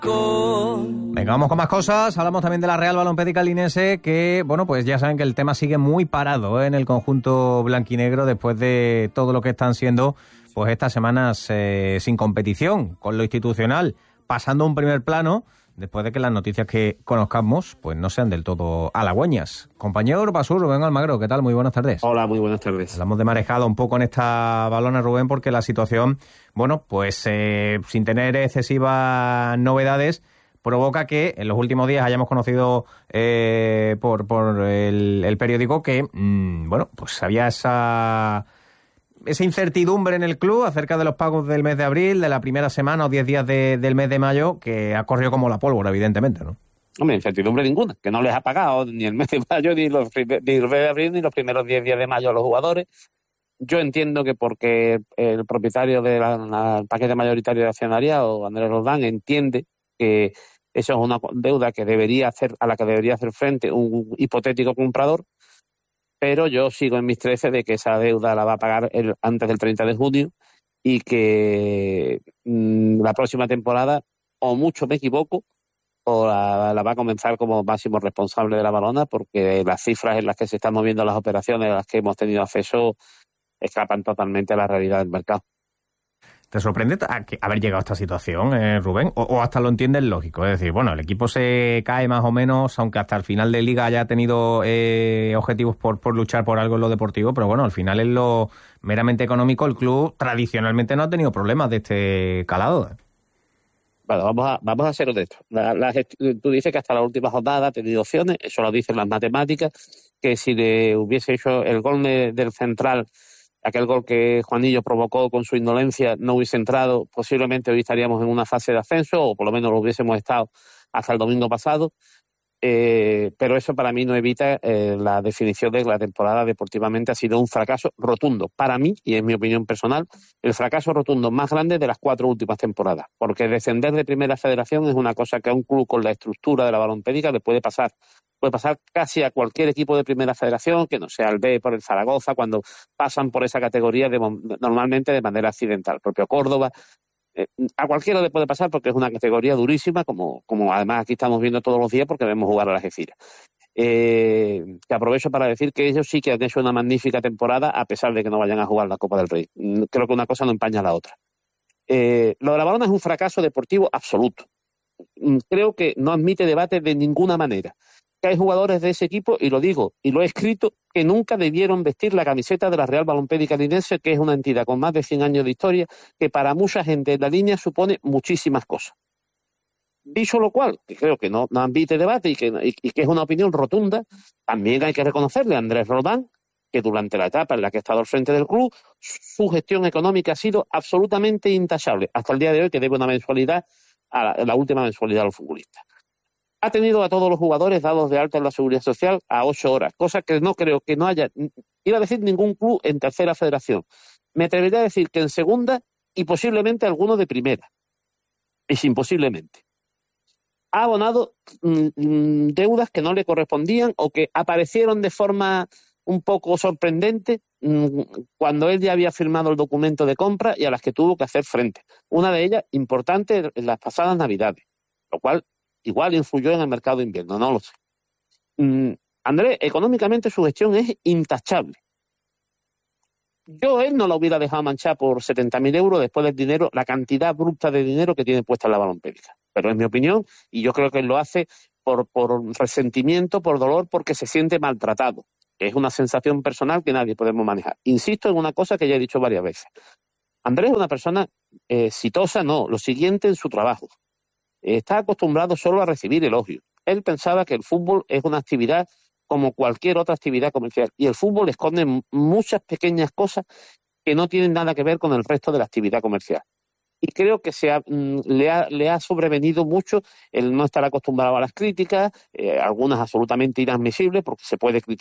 Venga, vamos con más cosas. Hablamos también de la Real Balompédica Linense, que, bueno, pues ya saben que el tema sigue muy parado en el conjunto blanquinegro después de todo lo que están siendo pues estas semanas sin competición, con lo institucional pasando a un primer plano, después de que las noticias que conozcamos pues no sean del todo halagüeñas. Compañero Basur, Rubén Almagro, ¿qué tal? Muy buenas tardes. Hola, muy buenas tardes. Hablamos de marejada un poco en esta balona, Rubén, porque la situación, bueno, pues sin tener excesivas novedades, provoca que en los últimos días hayamos conocido por el periódico que, bueno, pues había esa incertidumbre en el club acerca de los pagos del mes de abril, de la primera semana o 10 días del mes de mayo, que ha corrido como la pólvora, evidentemente, ¿no? Hombre, incertidumbre ninguna, que no les ha pagado ni el mes de mayo, ni el mes de abril, ni los primeros 10 días de mayo a los jugadores. Yo entiendo que porque el propietario del paquete mayoritario de accionariado, Andrés Roldán, entiende que eso es una deuda que a la que debería hacer frente un hipotético comprador, pero yo sigo en mis 13 de que esa deuda la va a pagar antes del 30 de junio y que la próxima temporada, o mucho me equivoco, o la va a comenzar como máximo responsable de la balona, porque las cifras en las que se están moviendo las operaciones a las que hemos tenido acceso escapan totalmente a la realidad del mercado. ¿Te sorprende haber llegado a esta situación, Rubén? ¿O hasta lo entiendes lógico? Es decir, bueno, el equipo se cae más o menos, aunque hasta el final de Liga haya tenido objetivos por luchar por algo en lo deportivo, pero bueno, al final en lo meramente económico el club tradicionalmente no ha tenido problemas de este calado. Bueno, vamos a ser honestos. Tú dices que hasta la última jornada ha tenido opciones, eso lo dicen las matemáticas, que si le hubiese hecho el gol del central, aquel gol que Juanillo provocó con su indolencia, no hubiese entrado, posiblemente hoy estaríamos en una fase de ascenso, o por lo menos lo hubiésemos estado hasta el domingo pasado. Pero eso para mí no evita la definición de que la temporada deportivamente ha sido un fracaso rotundo. Para mí, y es mi opinión personal, el fracaso rotundo más grande de las 4 últimas temporadas. Porque descender de primera federación es una cosa que a un club con la estructura de la Balompédica le puede pasar. Puede pasar casi a cualquier equipo de primera federación, que no sea el B por el Zaragoza, cuando pasan por esa categoría normalmente de manera accidental. El propio Córdoba. A cualquiera le puede pasar porque es una categoría durísima, como además aquí estamos viendo todos los días porque vemos jugar a la Algeciras. Que aprovecho para decir que ellos sí que han hecho una magnífica temporada a pesar de que no vayan a jugar la Copa del Rey. Creo que una cosa no empaña a la otra. Lo de la balona es un fracaso deportivo absoluto. Creo que no admite debate de ninguna manera. Que hay jugadores de ese equipo, y lo digo, y lo he escrito, que nunca debieron vestir la camiseta de la Real Balompédica Linense, que es una entidad con más de 100 años de historia, que para mucha gente en la línea supone muchísimas cosas. Dicho lo cual, que creo que no admite debate y que es una opinión rotunda, también hay que reconocerle a Andrés Roldán que durante la etapa en la que ha estado al frente del club, su gestión económica ha sido absolutamente intachable, hasta el día de hoy, que debe una mensualidad, la última mensualidad a los futbolistas. Ha tenido a todos los jugadores dados de alta en la Seguridad Social a 8 horas, cosa que no creo que no haya, iba a decir ningún club en tercera federación. Me atrevería a decir que en segunda y posiblemente alguno de primera. Es imposiblemente. Ha abonado deudas que no le correspondían o que aparecieron de forma un poco sorprendente cuando él ya había firmado el documento de compra y a las que tuvo que hacer frente. Una de ellas importante en las pasadas Navidades, lo cual igual influyó en el mercado de invierno, no lo sé. Andrés, económicamente su gestión es intachable. Yo él no la hubiera dejado manchar por 70.000 euros después del dinero, la cantidad bruta de dinero que tiene puesta en la Balompédica. Pero es mi opinión y yo creo que él lo hace por resentimiento, por dolor, porque se siente maltratado. Es una sensación personal que nadie podemos manejar. Insisto en una cosa que ya he dicho varias veces. Andrés es una persona exitosa, no, lo siguiente en su trabajo. Está acostumbrado solo a recibir elogios. Él pensaba que el fútbol es una actividad como cualquier otra actividad comercial. Y el fútbol esconde muchas pequeñas cosas que no tienen nada que ver con el resto de la actividad comercial. Y creo que le ha sobrevenido mucho el no estar acostumbrado a las críticas, algunas absolutamente inadmisibles, porque se puede